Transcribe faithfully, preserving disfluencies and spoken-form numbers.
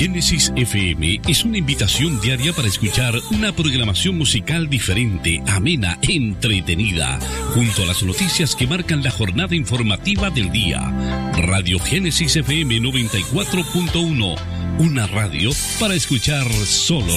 Génesis F M es una invitación diaria para escuchar una programación musical diferente, amena, entretenida, junto a las noticias que marcan la jornada informativa del día. Radio Génesis F M noventa y cuatro punto uno, una radio para escuchar solo